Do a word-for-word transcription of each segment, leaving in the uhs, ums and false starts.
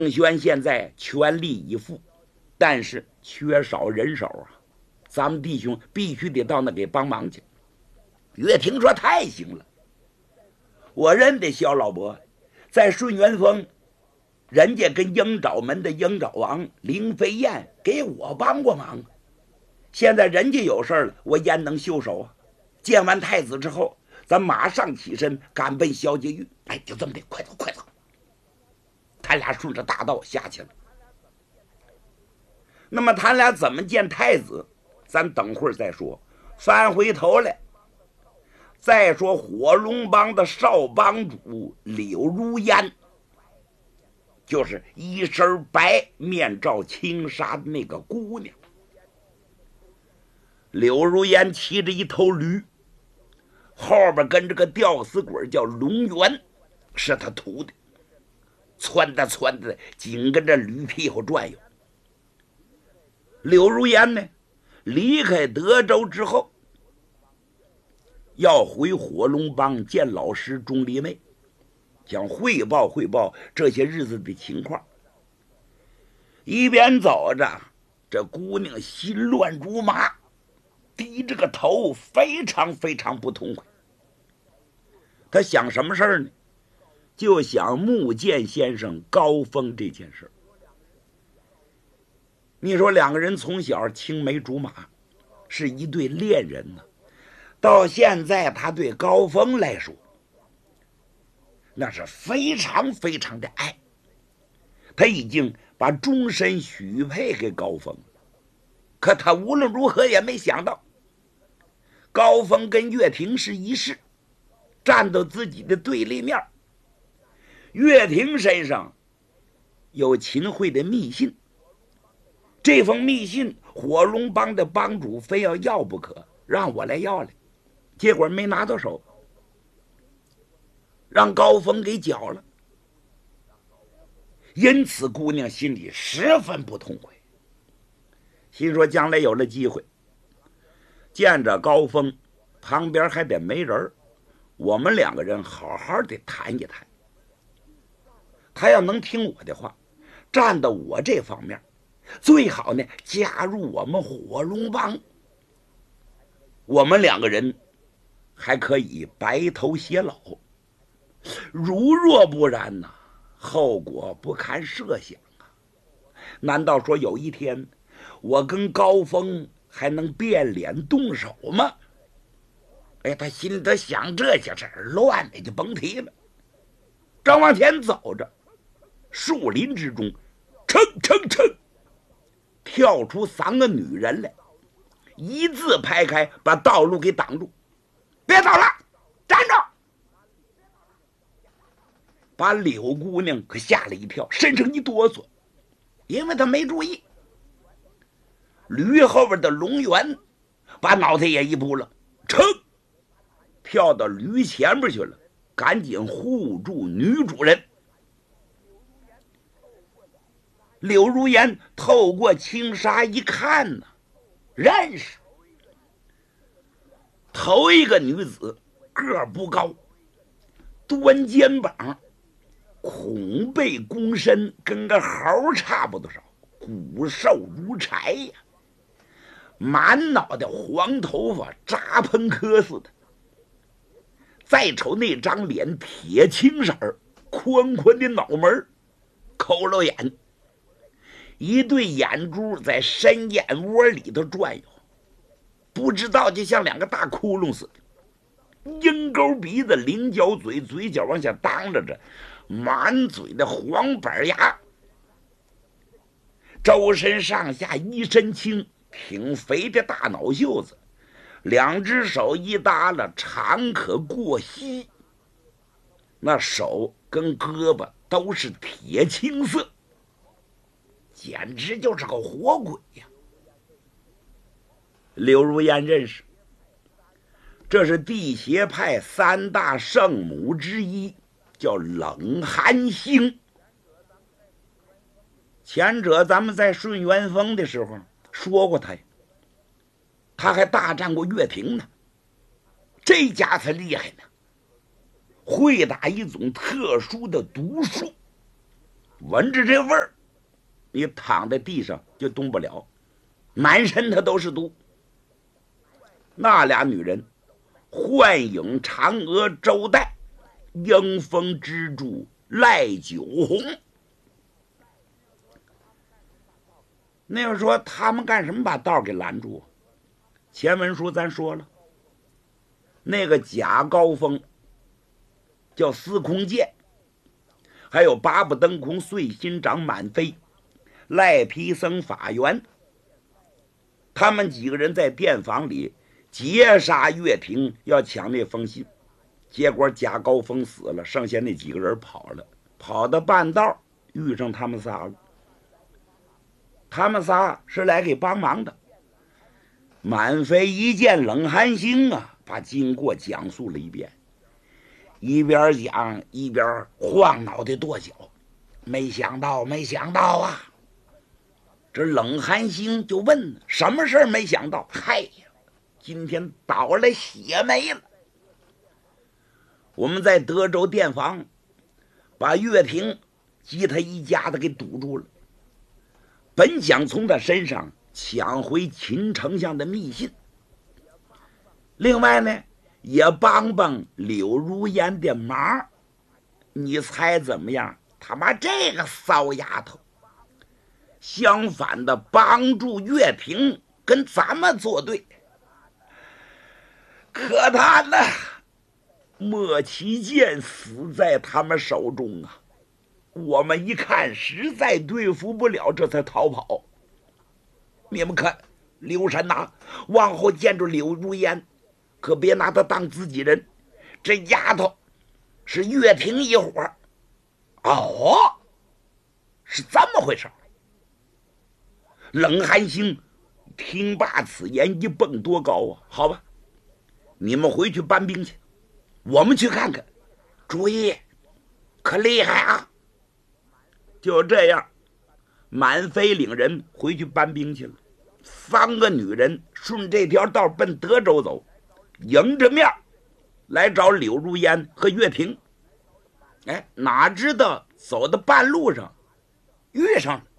轩现在全力以赴，但是缺少人手啊，咱们弟兄必须得到那给帮忙去。岳霆说太行了，我认得肖老伯，在顺元峰，人家跟鹰爪门的鹰爪王林飞燕给我帮过忙，现在人家有事了，我焉能袖手啊？见完太子之后，咱马上起身赶奔萧节狱。哎，就这么的，快走快走！他俩顺着大道下去了。那么他俩怎么见太子，咱等会儿再说。翻回头来，再说火龙帮的少帮主柳如烟，就是一身白面罩轻纱的那个姑娘。柳如烟骑着一头驴，后边跟着个吊死鬼叫龙元，是他徒弟，窜的窜的紧跟着驴屁股转悠。柳如烟呢，离开德州之后，要回火龙帮见老师钟离昧，想汇报汇报这些日子的情况。一边走着，这姑娘心乱如麻，低着个头，非常非常不痛快。她想什么事儿呢？就想穆剑先生高峰这件事。你说两个人从小青梅竹马，是一对恋人呢。到现在他对高峰来说，那是非常非常的爱，他已经把终身许配给高峰了。可他无论如何也没想到，高峰跟岳霆是一世，站到自己的对立面。岳霆身上有秦桧的密信，这封密信火龙帮的帮主非要要不可，让我来要来，结果没拿到手，让高峰给缴了。因此姑娘心里十分不痛快，心说将来有了机会见着高峰，旁边还得没人，我们两个人好好的谈一谈。他要能听我的话，站到我这方面，最好呢加入我们火龙帮，我们两个人还可以白头偕老。如若不然呢，后果不堪设想啊！难道说有一天我跟高峰还能变脸动手吗？哎，他心里头想这些事儿，乱的就甭提了。正往前走着，树林之中，噌噌噌，跳出三个女人来，一字排开，把道路给挡住。别走了，站住！把柳姑娘可吓了一跳，身上一哆嗦，因为她没注意。驴后边的龙元把脑袋也一扑了，噌，跳到驴前边去了，赶紧护住女主人。柳如烟透过轻纱一看呢，认识。头一个女子个儿不高，端肩膀，孔背弓身，跟个猴差不多少，骨瘦如柴呀，满脑袋黄头发，扎喷科似的。再瞅那张脸，铁青色儿，宽宽的脑门，抠了眼，一对眼珠在深眼窝里头转悠，不知道就像两个大窟窿似的。鹰钩鼻子，菱角嘴，嘴角往下当着着，满嘴的黄板牙，周身上下一身轻，挺肥的大脑袖子，两只手一搭了，长可过膝，那手跟胳膊都是铁青色，简直就是个活鬼呀！柳如烟认识，这是地邪派三大圣母之一，叫冷寒星。前者咱们在顺元峰的时候说过他呀，他还大战过岳霆呢。这家才厉害呢，会打一种特殊的毒术， 闻着这味儿，你躺在地上就动不了，满身它都是毒。那俩女人，幻影嫦娥周代，迎风蜘蛛赖九红。那个说他们干什么把道给拦住？前文书咱说了，那个假高峰叫司空剑，还有八不登空碎心掌满飞、赖皮僧法源，他们几个人在殿房里劫杀岳霆，要抢那封信。结果贾高峰死了，剩下那几个人跑了，跑到半道遇上他们仨了。他们仨是来给帮忙的。满飞一见冷寒星啊，把经过讲述了一遍，一边讲一边晃脑袋跺脚。没想到，没想到啊！这冷寒星就问：什么事儿没想到？嗨呀，今天倒了血霉了。我们在德州殿房把岳霆及他一家子给堵住了，本想从他身上抢回秦丞相的密信，另外呢也帮帮柳如烟的忙。你猜怎么样？他妈这个骚丫头相反的帮助岳霆跟咱们作对，可他呢莫其剑死在他们手中啊！我们一看实在对付不了，这才逃跑。你们看刘禅呐，往后见着柳如烟可别拿她当自己人，这丫头是岳霆一伙。哦，是这么回事。冷寒星听罢此言，一蹦多高啊！好吧，你们回去搬兵去，我们去看看。注意，可厉害啊！就这样，满飞领人回去搬兵去了。三个女人顺这条道奔德州走，迎着面来找柳如烟和岳霆。哎，哪知道走到半路上遇上了。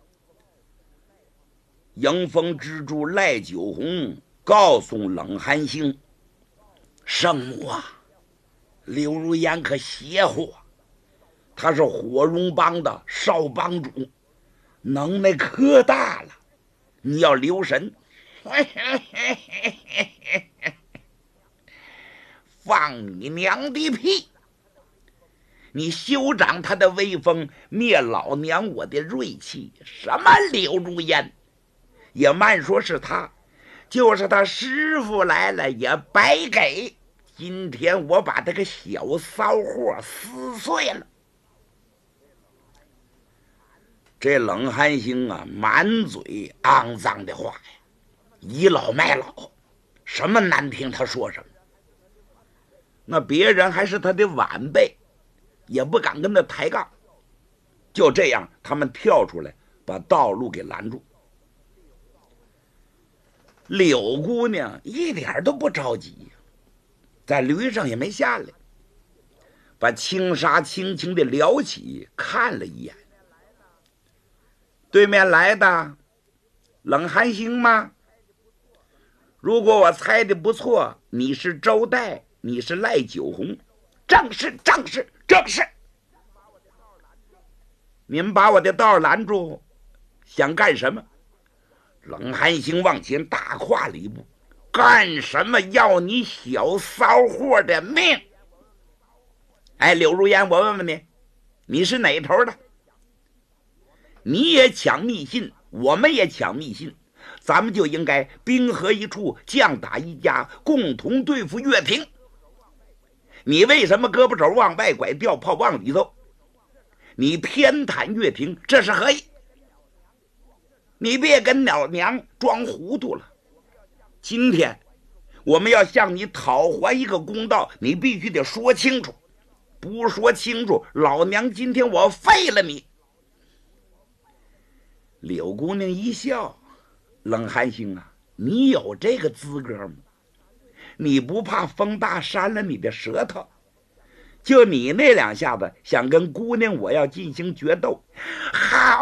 迎风蜘蛛赖九红告诉冷寒星：圣母啊，柳如烟可邪乎，他是火绒帮的少帮主，能耐可大了，你要留神。放你娘的屁！你休长他的威风，灭老娘我的锐气。什么柳如烟，也慢说是他，就是他师傅来了也白给。今天我把这个小骚货撕碎了。这冷寒星啊，满嘴肮脏的话呀，倚老卖老，什么难听他说什么。那别人还是他的晚辈，也不敢跟他抬杠。就这样，他们跳出来把道路给拦住。柳姑娘一点都不着急，在驴上也没下来，把轻纱轻轻的撩起，看了一眼。对面来的冷寒星吗？如果我猜的不错，你是周代，你是赖九红。正是，正是，正是。你们把我的道拦住，想干什么？冷寒星往前大跨了一步。干什么？要你小骚货的命！哎，柳如烟，我问问你，你是哪头的？你也抢密信，我们也抢密信，咱们就应该兵合一处，将打一家，共同对付岳霆。你为什么胳膊肘往外拐，掉炮往里头？你偏袒岳霆，这是何意？你别跟老娘装糊涂了。今天我们要向你讨还一个公道，你必须得说清楚，不说清楚，老娘今天我废了你。柳姑娘一笑：冷寒星啊，你有这个资格吗？你不怕风大扇了你的舌头？ 就你那两下子想跟姑娘我要进行决斗，好